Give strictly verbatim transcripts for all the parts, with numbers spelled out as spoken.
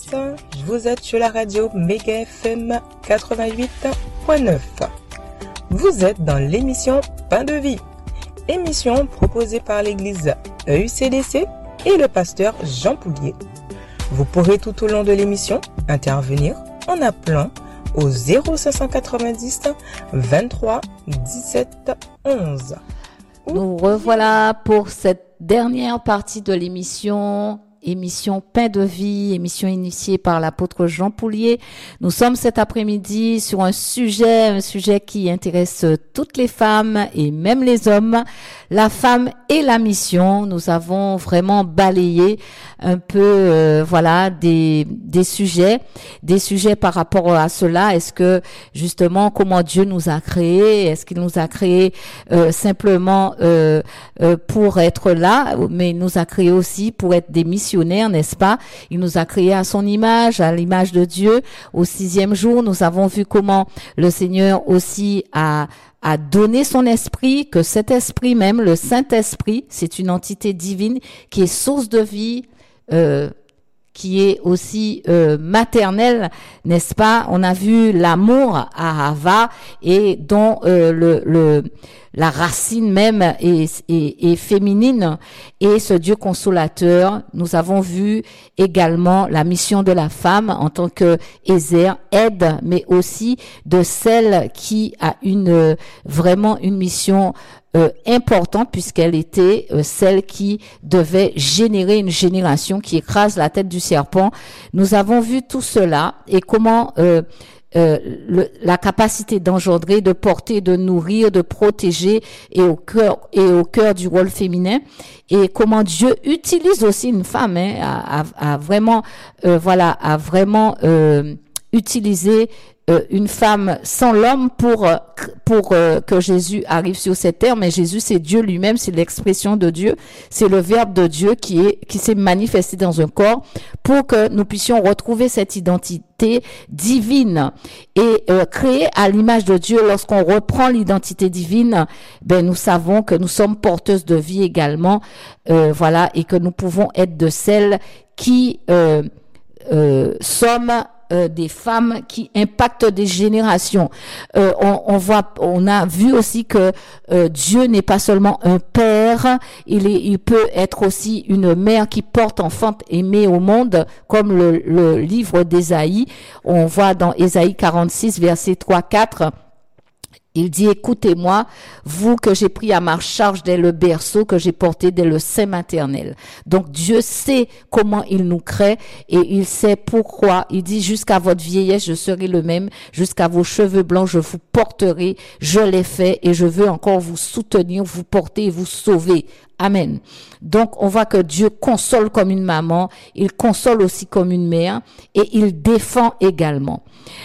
vous êtes sur la radio Méga F M quatre-vingt-huit point neuf. Vous êtes dans l'émission Pain de Vie, émission proposée par l'église E U C D C et le pasteur Jean Poulier. Vous pourrez tout au long de l'émission intervenir en appelant au zéro cinq cent quatre-vingt-dix vingt-trois dix-sept onze. Nous revoilà pour cette dernière partie de l'émission, émission Pain de Vie, émission initiée par l'apôtre Jean Poulier. Nous sommes cet après-midi sur un sujet, un sujet qui intéresse toutes les femmes et même les hommes, la femme et la mission. Nous avons vraiment balayé un peu, euh, voilà, des des sujets, des sujets par rapport à cela. Est-ce que justement comment Dieu nous a créés? Est-ce qu'il nous a créés euh, simplement euh, euh, pour être là, mais il nous a créés aussi pour être des missionnaires, n'est-ce pas? Il nous a créés à son image, à l'image de Dieu. Au sixième jour, nous avons vu comment le Seigneur aussi a a donné son esprit, que cet esprit même, le Saint-Esprit, c'est une entité divine qui est source de vie, euh, qui est aussi euh, maternelle, n'est-ce pas? On a vu l'amour à Hava et dont euh, le, le la racine même est, est, est féminine, et ce Dieu consolateur. Nous avons vu également la mission de la femme en tant que Ézer, aide, mais aussi de celle qui a une vraiment une mission Euh, importante, puisqu'elle était euh, celle qui devait générer une génération qui écrase la tête du serpent. Nous avons vu tout cela et comment euh, euh, le, la capacité d'engendrer, de porter, de nourrir, de protéger et au cœur et au cœur du rôle féminin, et comment Dieu utilise aussi une femme hein, à, à, à vraiment euh, voilà à vraiment euh, utiliser Euh, une femme sans l'homme pour pour euh, que Jésus arrive sur cette terre. Mais Jésus, c'est Dieu lui-même, c'est l'expression de Dieu, c'est le Verbe de Dieu qui est qui s'est manifesté dans un corps pour que nous puissions retrouver cette identité divine et euh, créée à l'image de Dieu. Lorsqu'on reprend l'identité divine, ben nous savons que nous sommes porteuses de vie également, euh, voilà, et que nous pouvons être de celles qui euh, euh, sommes Euh, des femmes qui impactent des générations. Euh, on, on voit, on a vu aussi que euh, Dieu n'est pas seulement un père, il est, il peut être aussi une mère qui porte enfant aimé au monde, comme le, le livre d'Ésaïe. On voit dans Ésaïe quarante-six, versets trois quatre. Il dit, écoutez-moi, vous que j'ai pris à ma charge dès le berceau, que j'ai porté dès le sein maternel. Donc Dieu sait comment il nous crée et il sait pourquoi. Il dit, jusqu'à votre vieillesse, je serai le même. Jusqu'à vos cheveux blancs, je vous porterai. Je l'ai fait et je veux encore vous soutenir, vous porter et vous sauver. Amen. Donc, on voit que Dieu console comme une maman, il console aussi comme une mère et il défend également.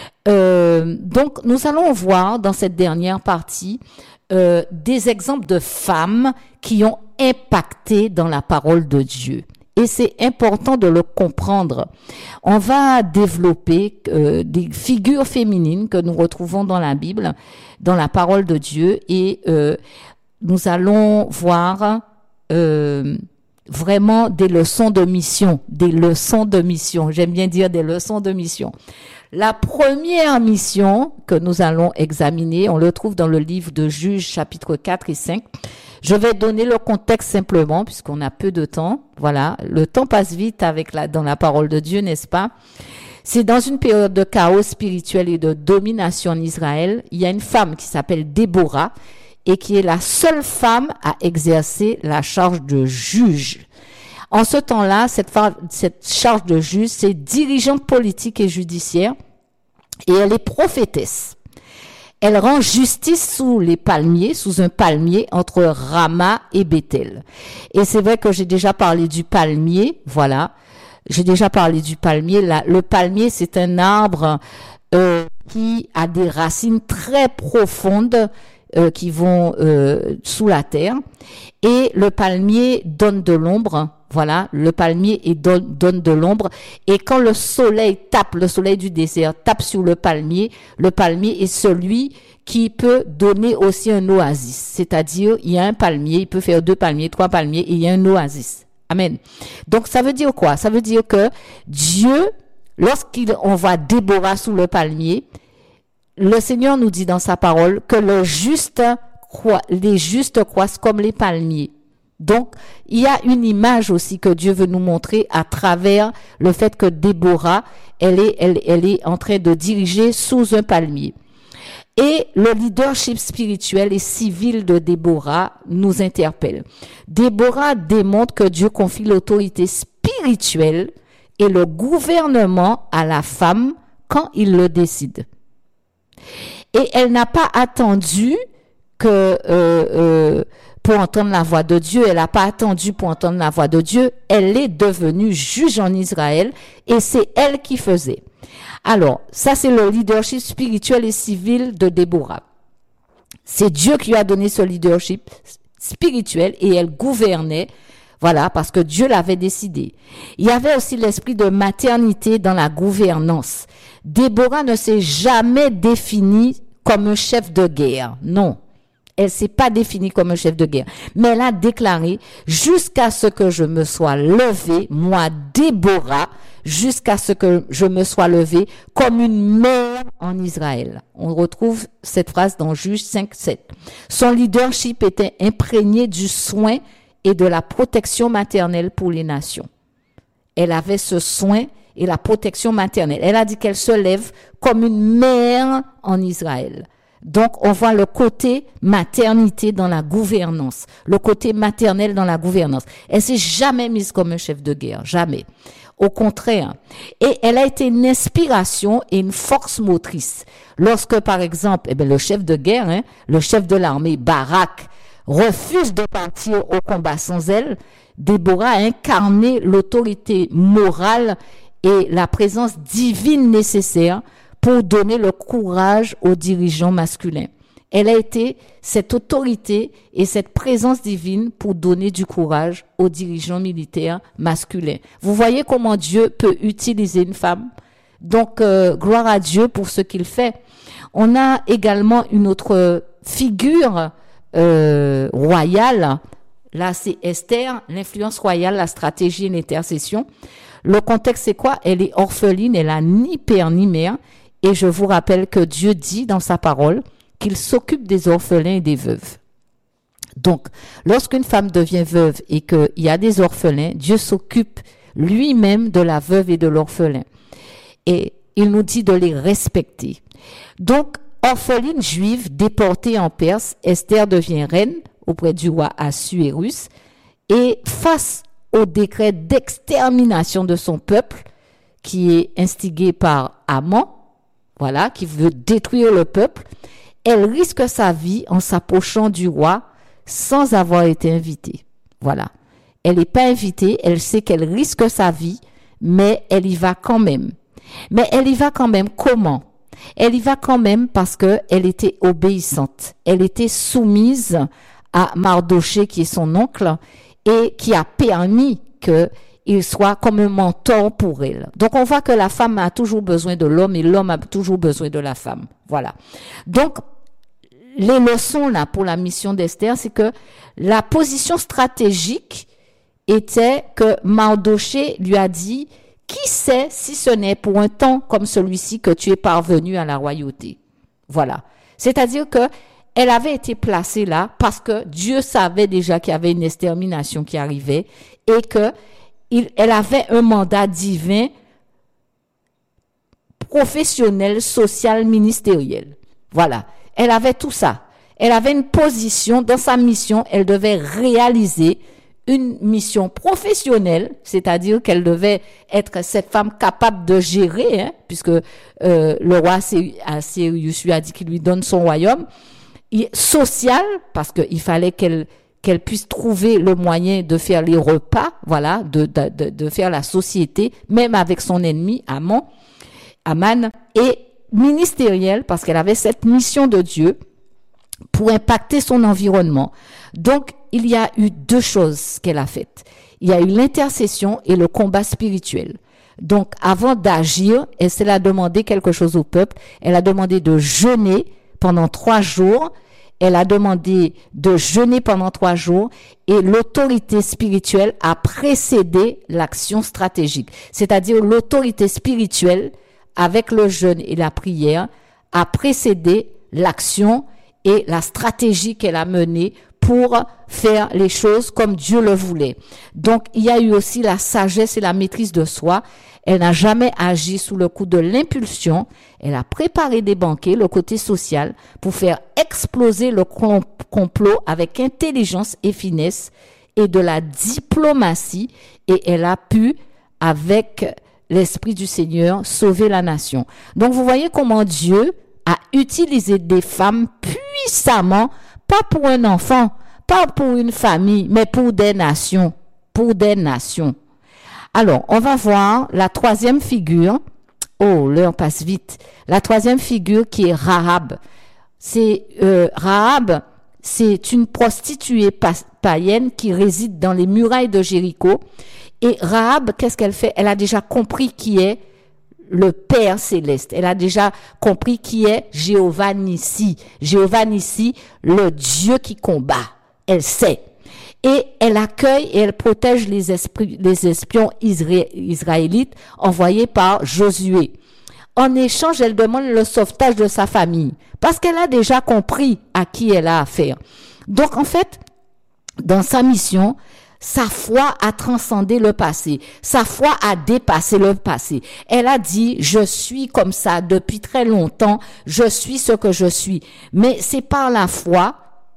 Euh, donc, nous allons voir dans cette dernière partie euh, des exemples de femmes qui ont impacté dans la parole de Dieu. Et c'est important de le comprendre. On va développer euh, des figures féminines que nous retrouvons dans la Bible, dans la parole de Dieu, et euh, nous allons voir Euh, vraiment des leçons de mission, des leçons de mission. J'aime bien dire des leçons de mission. La première mission que nous allons examiner, on le trouve dans le livre de Juges, chapitre quatre et cinq. Je vais donner le contexte simplement, puisqu'on a peu de temps. Voilà, le temps passe vite avec la, dans la parole de Dieu, n'est-ce pas? C'est dans une période de chaos spirituel et de domination en Israël. Il y a une femme qui s'appelle Déborah, et qui est la seule femme à exercer la charge de juge. En ce temps-là, cette, cette charge de juge, c'est dirigeante politique et judiciaire, et elle est prophétesse. Elle rend justice sous les palmiers, sous un palmier entre Rama et Bethel. Et c'est vrai que j'ai déjà parlé du palmier, voilà. J'ai déjà parlé du palmier. La, le palmier, c'est un arbre euh, qui a des racines très profondes, Euh, qui vont euh, sous la terre, et le palmier donne de l'ombre. Voilà, le palmier et donne, donne de l'ombre, et quand le soleil tape, le soleil du désert tape sur le palmier, le palmier est celui qui peut donner aussi un oasis. C'est-à-dire, il y a un palmier, il peut faire deux palmiers, trois palmiers, et il y a un oasis. Amen. Donc ça veut dire quoi? Ça veut dire que Dieu, lorsqu'on voit Déborah sous le palmier, le Seigneur nous dit dans sa parole que le juste croît, les justes croissent comme les palmiers. Donc, il y a une image aussi que Dieu veut nous montrer à travers le fait que Déborah, elle est, elle, elle est en train de diriger sous un palmier. Et le leadership spirituel et civil de Déborah nous interpelle. Déborah démontre que Dieu confie l'autorité spirituelle et le gouvernement à la femme quand il le décide. Et elle n'a pas attendu que euh, euh, pour entendre la voix de Dieu, elle n'a pas attendu pour entendre la voix de Dieu, elle est devenue juge en Israël et c'est elle qui faisait. Alors, ça c'est le leadership spirituel et civil de Déborah. C'est Dieu qui lui a donné ce leadership spirituel et elle gouvernait, voilà, parce que Dieu l'avait décidé. Il y avait aussi l'esprit de maternité dans la gouvernance. Déborah ne s'est jamais définie comme un chef de guerre, non. Elle s'est pas définie comme un chef de guerre, mais elle a déclaré jusqu'à ce que je me sois levée, moi Déborah, jusqu'à ce que je me sois levée comme une mère en Israël. On retrouve cette phrase dans Juges cinq sept. Son leadership était imprégné du soin et de la protection maternelle pour les nations. Elle avait ce soin et la protection maternelle. Elle a dit qu'elle se lève comme une mère en Israël. Donc, on voit le côté maternité dans la gouvernance, le côté maternel dans la gouvernance. Elle s'est jamais mise comme un chef de guerre, jamais. Au contraire. Et elle a été une inspiration et une force motrice. Lorsque, par exemple, eh bien, le chef de guerre, hein, le chef de l'armée, Barak, refuse de partir au combat sans elle, Déborah a incarné l'autorité morale et la présence divine nécessaire pour donner le courage aux dirigeants masculins. Elle a été cette autorité et cette présence divine pour donner du courage aux dirigeants militaires masculins. Vous voyez comment Dieu peut utiliser une femme. Donc, euh, gloire à Dieu pour ce qu'il fait. On a également une autre figure euh, royale. Là, c'est Esther, l'influence royale, la stratégie et l'intercession. Le contexte, c'est quoi? Elle est orpheline, elle a ni père ni mère. Et je vous rappelle que Dieu dit dans sa parole qu'il s'occupe des orphelins et des veuves. Donc, lorsqu'une femme devient veuve et qu'il y a des orphelins, Dieu s'occupe lui-même de la veuve et de l'orphelin. Et il nous dit de les respecter. Donc, orpheline juive déportée en Perse, Esther devient reine auprès du roi Assuérus. Et face au décret d'extermination de son peuple, qui est instigé par Haman, voilà, qui veut détruire le peuple, elle risque sa vie en s'approchant du roi sans avoir été invitée. Voilà. Elle n'est pas invitée, elle sait qu'elle risque sa vie, mais elle y va quand même. Mais elle y va quand même comment? Elle y va quand même parce que elle était obéissante. Elle était soumise à Mardoché, qui est son oncle, et qui a permis que il soit comme un mentor pour elle. Donc, on voit que la femme a toujours besoin de l'homme et l'homme a toujours besoin de la femme. Voilà. Donc, les leçons là pour la mission d'Esther, c'est que la position stratégique était que Mardoché lui a dit, qui sait si ce n'est pour un temps comme celui-ci que tu es parvenu à la royauté. Voilà. C'est-à-dire que elle avait été placée là parce que Dieu savait déjà qu'il y avait une extermination qui arrivait et que Il, elle avait un mandat divin, professionnel, social, ministériel. Voilà. Elle avait tout ça. Elle avait une position dans sa mission. Elle devait réaliser une mission professionnelle, c'est-à-dire qu'elle devait être cette femme capable de gérer, hein, puisque euh, le roi Assuérus lui a dit qu'il lui donne son royaume. Et social, parce qu'il fallait qu'elle qu'elle puisse trouver le moyen de faire les repas, voilà, de, de, de, de faire la société, même avec son ennemi, Haman, Haman, et ministérielle, parce qu'elle avait cette mission de Dieu pour impacter son environnement. Donc, il y a eu deux choses qu'elle a faites. Il y a eu l'intercession et le combat spirituel. Donc, avant d'agir, elle s'est demandé quelque chose au peuple. Elle a demandé de jeûner pendant trois jours. elle a demandé de jeûner pendant trois jours et l'autorité spirituelle a précédé l'action stratégique. C'est-à-dire l'autorité spirituelle avec le jeûne et la prière a précédé l'action et la stratégie qu'elle a menée pour faire les choses comme Dieu le voulait. Donc, il y a eu aussi la sagesse et la maîtrise de soi. Elle n'a jamais agi sous le coup de l'impulsion. Elle a préparé des banquets, le côté social, pour faire exploser le complot avec intelligence et finesse et de la diplomatie. Et elle a pu, avec l'Esprit du Seigneur, sauver la nation. Donc, vous voyez comment Dieu a utilisé des femmes puissamment, pas pour un enfant, pas pour une famille, mais pour des nations, pour des nations. Alors, on va voir la troisième figure. Oh, l'heure passe vite. La troisième figure qui est Rahab. C'est euh, Rahab, c'est une prostituée pa- païenne qui réside dans les murailles de Jéricho. Et Rahab, qu'est-ce qu'elle fait? Elle a déjà compris qui est le Père céleste. Elle a déjà compris qui est Jéhovah Nissi. Jéhovah Nissi, le Dieu qui combat. Elle sait. Et elle accueille et elle protège les, esprits, les espions isra- israélites envoyés par Josué. En échange, elle demande le sauvetage de sa famille parce qu'elle a déjà compris à qui elle a affaire. Donc, en fait, dans sa mission, sa foi a transcendé le passé. Sa foi a dépassé le passé. Elle a dit, je suis comme ça depuis très longtemps. Je suis ce que je suis. Mais c'est par la foi,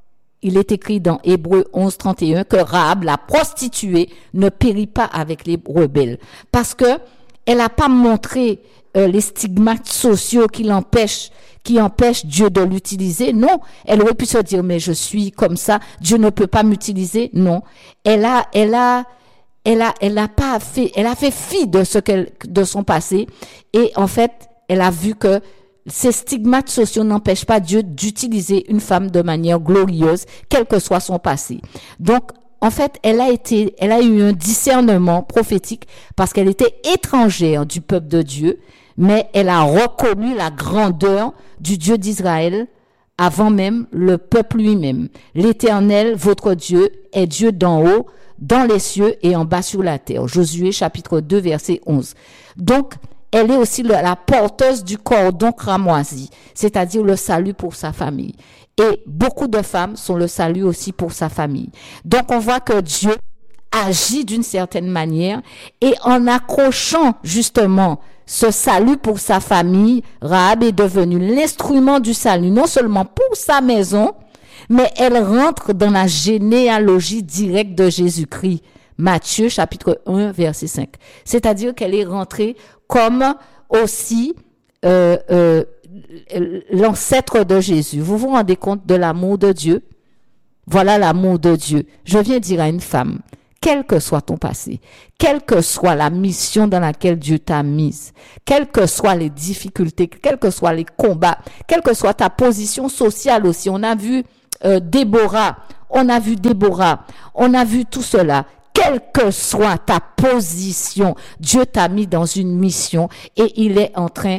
il est écrit dans Hébreux onze, trente et un, que Rahab, la prostituée, ne périt pas avec les rebelles. Parce que elle n'a pas montré euh, les stigmates sociaux qui l'empêchent, qui empêchent Dieu de l'utiliser. Non, elle aurait pu se dire, mais je suis comme ça, Dieu ne peut pas m'utiliser. Non, elle a, elle a, elle a, elle a pas fait, elle a fait fi de ce qu'elle, de son passé. Et en fait, elle a vu que ces stigmates sociaux n'empêchent pas Dieu d'utiliser une femme de manière glorieuse, quel que soit son passé. Donc, en fait, elle a été, elle a eu un discernement prophétique parce qu'elle était étrangère du peuple de Dieu, mais elle a reconnu la grandeur du Dieu d'Israël avant même le peuple lui-même. L'Éternel, votre Dieu, est Dieu d'en haut, dans les cieux et en bas sur la terre. Josué chapitre deux, verset onze. Donc, elle est aussi la porteuse du cordon cramoisi, c'est-à-dire le salut pour sa famille. Et beaucoup de femmes sont le salut aussi pour sa famille. Donc, on voit que Dieu agit d'une certaine manière et en accrochant justement ce salut pour sa famille, Rahab est devenue l'instrument du salut, non seulement pour sa maison, mais elle rentre dans la généalogie directe de Jésus-Christ. Matthieu chapitre un, verset cinq. C'est-à-dire qu'elle est rentrée comme aussi euh, euh, l'ancêtre de Jésus. Vous vous rendez compte de l'amour de Dieu? Voilà l'amour de Dieu. Je viens dire à une femme, quel que soit ton passé, quelle que soit la mission dans laquelle Dieu t'a mise, quelles que soient les difficultés, quels que soient les combats, quelle que soit ta position sociale aussi. On a vu euh, Déborah, on a vu Déborah, on a vu tout cela. Quelle que soit ta position, Dieu t'a mis dans une mission et il est en train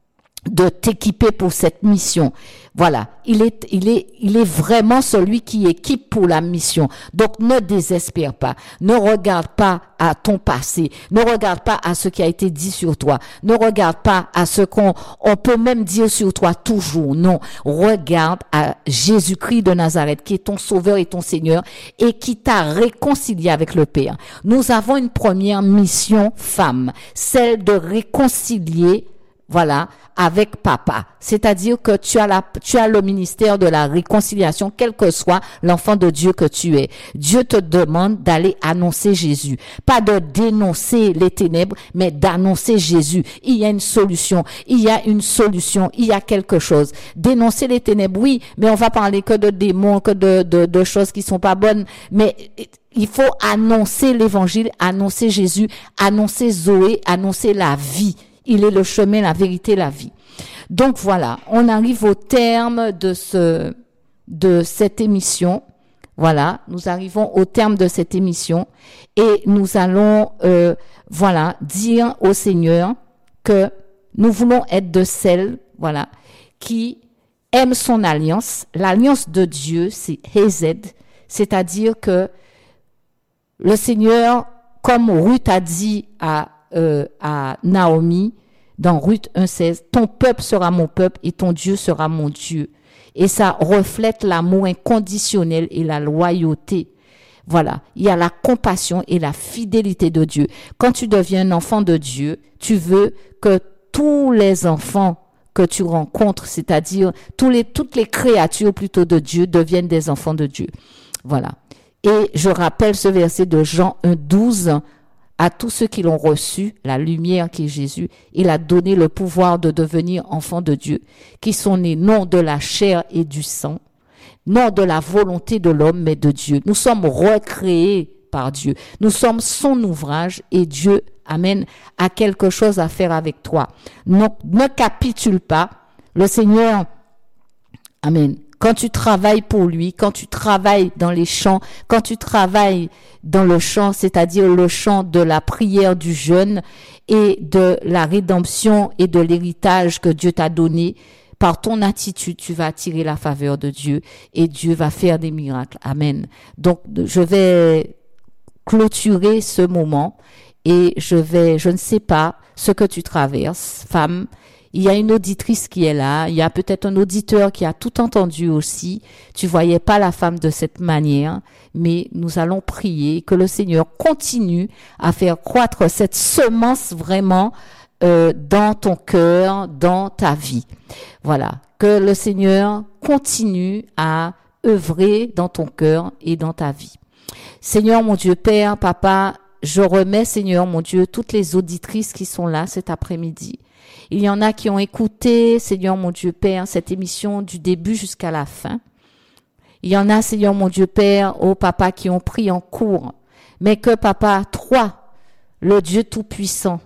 de t'équiper pour cette mission. Voilà, il est, il est, il est vraiment celui qui équipe pour la mission. Donc, ne désespère pas. Ne regarde pas à ton passé. Ne regarde pas à ce qui a été dit sur toi. Ne regarde pas à ce qu'on, on peut même dire sur toi toujours. Non. Regarde à Jésus-Christ de Nazareth, qui est ton sauveur et ton Seigneur et qui t'a réconcilié avec le Père. Nous avons une première mission femme, celle de réconcilier voilà, avec papa. C'est-à-dire que tu as la, tu as le ministère de la réconciliation, quel que soit l'enfant de Dieu que tu es. Dieu te demande d'aller annoncer Jésus. Pas de dénoncer les ténèbres, mais d'annoncer Jésus. Il y a une solution. Il y a une solution. Il y a quelque chose. Dénoncer les ténèbres, oui, mais on va parler que de démons, que de, de, de choses qui sont pas bonnes. Mais il faut annoncer l'évangile, annoncer Jésus, annoncer Zoé, annoncer la vie. Il est le chemin, la vérité, la vie. Donc voilà, on arrive au terme de ce, de cette émission. Voilà, nous arrivons au terme de cette émission et nous allons, euh, voilà, dire au Seigneur que nous voulons être de celles, voilà, qui aime son alliance. L'alliance de Dieu, c'est Hesed, c'est-à-dire que le Seigneur, comme Ruth a dit à, euh, à Naomi, dans Ruth un seize, ton peuple sera mon peuple et ton Dieu sera mon Dieu. Et ça reflète l'amour inconditionnel et la loyauté. Voilà, il y a la compassion et la fidélité de Dieu. Quand tu deviens un enfant de Dieu, tu veux que tous les enfants que tu rencontres, c'est-à-dire tous les, toutes les créatures plutôt de Dieu, deviennent des enfants de Dieu. Voilà. Et je rappelle ce verset de Jean un douze, à tous ceux qui l'ont reçu, la lumière qui est Jésus, il a donné le pouvoir de devenir enfants de Dieu, qui sont nés non de la chair et du sang, non de la volonté de l'homme, mais de Dieu. Nous sommes recréés par Dieu. Nous sommes son ouvrage et Dieu, amen, a quelque chose à faire avec toi. Donc, ne capitule pas. Le Seigneur, amen, quand tu travailles pour lui, quand tu travailles dans les champs, quand tu travailles dans le champ, c'est-à-dire le champ de la prière, du jeûne et de la rédemption et de l'héritage que Dieu t'a donné, par ton attitude, tu vas attirer la faveur de Dieu et Dieu va faire des miracles. Amen. Donc, je vais clôturer ce moment et je vais, je ne sais pas ce que tu traverses, femme. Il y a une auditrice qui est là. Il y a peut-être un auditeur qui a tout entendu aussi. Tu voyais pas la femme de cette manière, mais nous allons prier que le Seigneur continue à faire croître cette semence vraiment euh, dans ton cœur, dans ta vie. Voilà. Que le Seigneur continue à œuvrer dans ton cœur et dans ta vie. Seigneur, mon Dieu, Père, Papa, je remets, Seigneur, mon Dieu, toutes les auditrices qui sont là cet après-midi. Il y en a qui ont écouté, Seigneur mon Dieu Père, cette émission du début jusqu'à la fin. Il y en a, Seigneur mon Dieu Père, oh Papa, qui ont pris en cours. Mais que Papa, toi, le Dieu Tout-Puissant,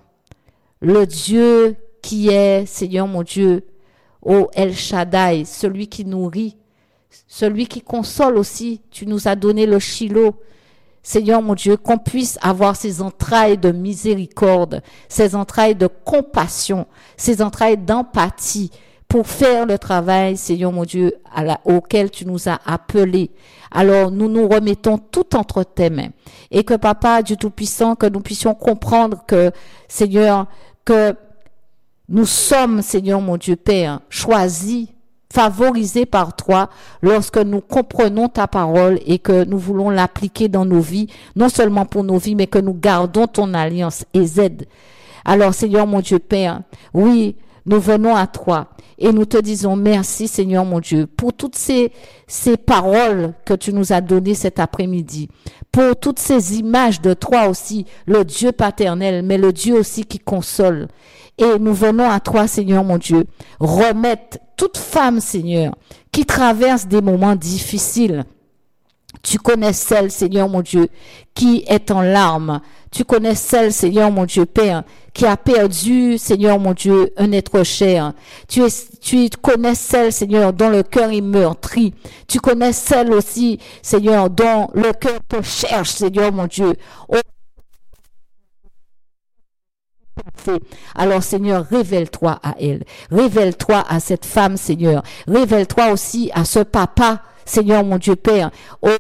le Dieu qui est, Seigneur mon Dieu, oh El Shaddai, celui qui nourrit, celui qui console aussi, tu nous as donné le Shiloh. Seigneur mon Dieu, qu'on puisse avoir ces entrailles de miséricorde, ces entrailles de compassion, ces entrailles d'empathie pour faire le travail, Seigneur mon Dieu, à la, auquel tu nous as appelés. Alors, nous nous remettons tout entre tes mains. Et que Papa, Dieu Tout-Puissant, que nous puissions comprendre que, Seigneur, que nous sommes, Seigneur mon Dieu Père, choisis, favorisés par toi lorsque nous comprenons ta parole et que nous voulons l'appliquer dans nos vies, non seulement pour nos vies, mais que nous gardons ton alliance et aide. Alors, Seigneur mon Dieu Père, oui, nous venons à toi et nous te disons merci, Seigneur mon Dieu, pour toutes ces, ces paroles que tu nous as données cet après-midi, pour toutes ces images de toi aussi, le Dieu paternel, mais le Dieu aussi qui console. Et nous venons à toi, Seigneur mon Dieu, remettre toute femme, Seigneur, qui traverse des moments difficiles. Tu connais celle, Seigneur mon Dieu, qui est en larmes. Tu connais celle, Seigneur mon Dieu, Père, qui a perdu, Seigneur mon Dieu, un être cher. Tu, es, tu connais celle, Seigneur, dont le cœur est meurtri. Tu connais celle aussi, Seigneur, dont le cœur te cherche, Seigneur mon Dieu. Oh, alors, Seigneur, révèle-toi à elle. Révèle-toi à cette femme, Seigneur. Révèle-toi aussi à ce papa, Seigneur, mon Dieu Père. Oh,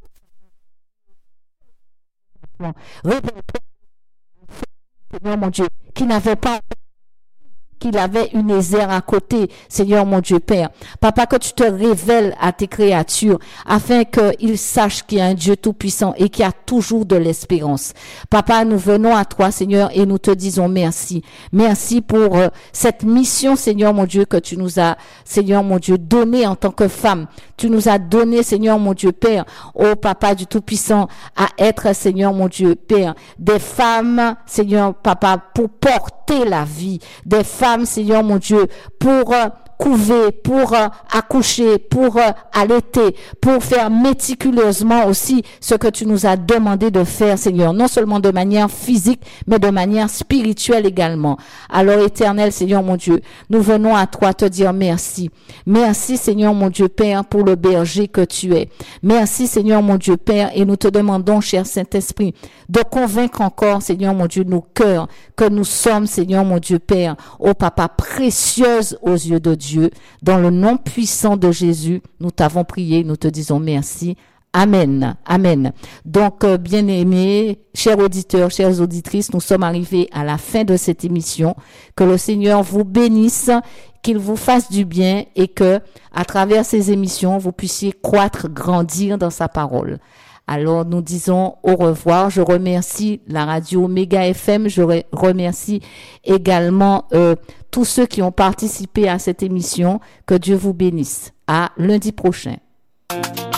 révèle-toi, Seigneur, mon Dieu, qui n'avait pas... qu'il avait une Ézère à côté, Seigneur mon Dieu Père. Papa, que tu te révèles à tes créatures, afin qu'ils sachent qu'il y a un Dieu tout-puissant et qu'il y a toujours de l'espérance. Papa, nous venons à toi, Seigneur, et nous te disons merci. Merci pour euh, cette mission, Seigneur mon Dieu, que tu nous as, Seigneur mon Dieu, donnée en tant que femme. Tu nous as donné, Seigneur mon Dieu Père, ô Papa du Tout-Puissant, à être, Seigneur mon Dieu Père, des femmes, Seigneur Papa, pour porter la vie, des femmes, Seigneur mon Dieu, pour euh, couver, pour euh, accoucher, pour euh, allaiter, pour faire méticuleusement aussi ce que tu nous as demandé de faire, Seigneur, non seulement de manière physique, mais de manière spirituelle également. Alors, Éternel, Seigneur mon Dieu, nous venons à toi te dire merci. Merci, Seigneur mon Dieu Père, pour le berger que tu es. Merci, Seigneur mon Dieu Père, et nous te demandons, cher Saint-Esprit, de convaincre encore, Seigneur mon Dieu, nos cœurs, que nous sommes, Seigneur mon Dieu Père, ô Papa, précieuse aux yeux de Dieu. Dieu. Dans le nom puissant de Jésus, nous t'avons prié, nous te disons merci. Amen, amen. Donc, euh, bien-aimés, chers auditeurs, chères auditrices, nous sommes arrivés à la fin de cette émission. Que le Seigneur vous bénisse, qu'il vous fasse du bien et que, à travers ces émissions, vous puissiez croître, grandir dans sa parole. Alors, nous disons au revoir. Je remercie la radio Méga F M. Je remercie également euh, tous ceux qui ont participé à cette émission. Que Dieu vous bénisse. À lundi prochain.